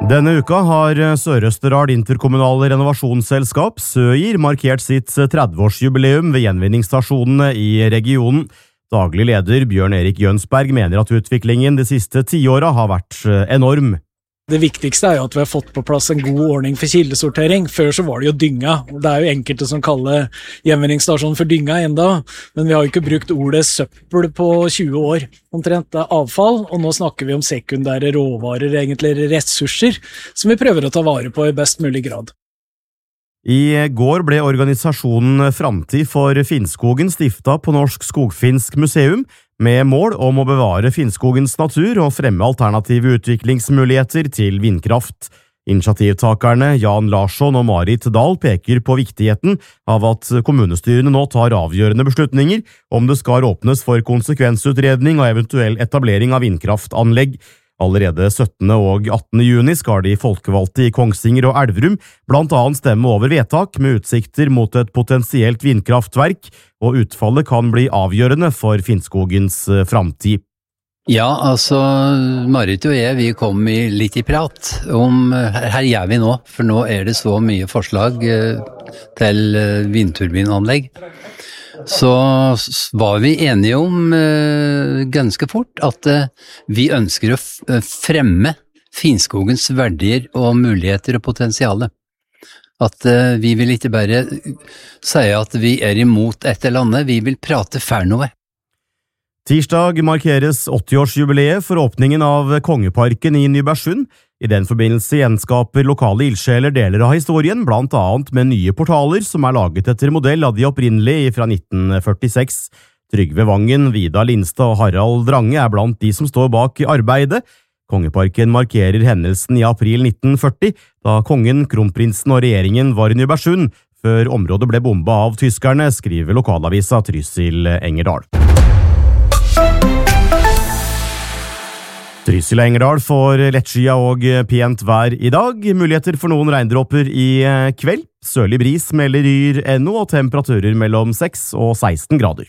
Denne uka har Sør-Østerdal interkommunale renovasjonsselskap Søgir markert sitt 30-årsjubileum ved gjenvinningsstasjonene i regionen. Daglig leder Bjørn Erik Jønsberg mener at utviklingen de siste 10 årene har vært enorm. Det viktigste jo at vi har fått på plass en god ordning for kildesortering. Før så var det jo dynga, og det jo enkelte som kaller gjenvinningsstasjonen for dynga enda, men vi har jo ikke brukt ordet søppel på 20 år. Omtrent det avfall, og nå snakker vi om sekundære råvarer, egentlig ressurser, som vi prøver å ta vare på i best mulig grad. I går ble organisasjonen Framtid for Finnskogen stiftet på Norsk Skogfinsk Museum, med mål om å bevare Finnskogens natur og fremme alternative utviklingsmuligheter til vindkraft. Initiativtakerne Jan Larsson og Marit Dahl peker på viktigheten av at kommunestyrene nå tar avgjørende beslutninger om det skal åpnes for konsekvensutredning og eventuell etablering av vindkraftanlegg. Allerede 17. og 18. juni skal de folkevalgte i Kongsvinger og Elverum blant annet stemme over vedtak med utsikter mot et potensielt vindkraftverk, og utfallet kan bli avgjørende for Finnskogens framtid. Ja, altså, Marit og jeg, vi kom litt i prat om, her gjør vi nå, for nå det så mye forslag til vindturbinanlegg. Så var vi enige om ganske fort at vi ønsker å fremme Finnskogens verdier og muligheter og potensiale. At vi vil ikke bare si at vi imot et eller annet, vi vil prate for noe. Tirsdag markeres 80-årsjubileet for åpningen av Kongeparken i Nybergsund. I den forbindelse gjenskaper lokale ildsjeler deler av historien, blant annet med nye portaler som laget etter modell av de opprinnelige fra 1946. Trygve Vangen, Vidar Lindstad og Harald Drange blant de som står bak arbeidet. Kongeparken markerer hendelsen i april 1940, da kongen, kronprinsen og regjeringen var i Nybergsund, før området ble bombet av tyskerne, skriver lokalavisa Trysil Engerdal. Trysil og Engerdal får lettskia og pent vær i dag. Muligheter for noen regndråper i kveld. Sørlig bris melder Yr NO og temperaturer mellom 6 og 16 grader.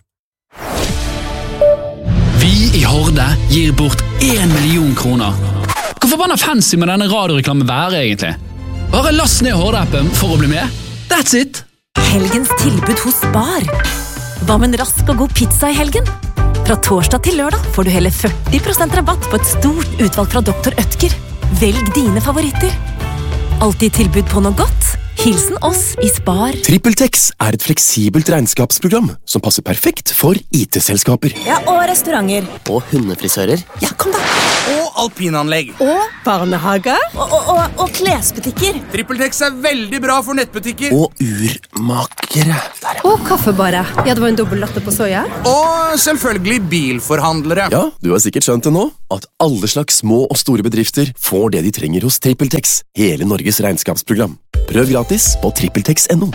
Vi i Horde gir bort 1 million kroner. Hvor forbanna fancy med denne radioreklamen være egentlig? Bare last ned Horde-appen for å bli med. That's it! Helgens tilbud hos Spar. Hva med en rask og god pizza i helgen? Fra torsdag til lørdag får du hele 40% rabatt på et stort utvalg fra Dr. Oetker. Velg dine favoritter. Alltid tilbud på noe godt. Hilsen oss i Spar. TrippelTex et fleksibelt regnskapsprogram som passer perfekt for IT-selskaper. Ja, og restauranter. Og hundefrisører. Ja, kom da. Og alpinanlegg. Og barnehager. Og klesbutikker. TrippelTex veldig bra for nettbutikker. Og urmakere. Og kaffebarer. Ja, det var en dobbelt latte på soja. Og selvfølgelig bilforhandlere. Ja, du har sikkert skjønt det nå, at alle slags små og store bedrifter får det de trenger hos TrippelTex, hele Norges regnskapsprogram. Prøv gratis på trippeltex.no.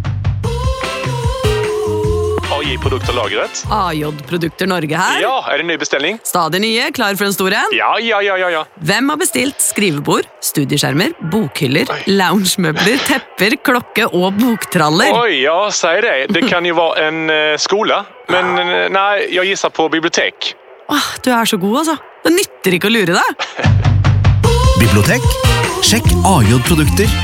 AJ-produkter lagret. AJ-produkter Norge her. Ja, det en ny bestilling? Stadig nye, klar for en stor en? Ja. Hvem har bestilt skrivebord, studieskjermer, bokhyller, loungemøbler, tepper, klokke og boktraller? Oi, ja, sier det. Det kan jo være en skole, men nei, jeg gisser på bibliotek. Du så god, altså. Det nytter ikke å lure deg. Bibliotek? Sjekk AJ-produkter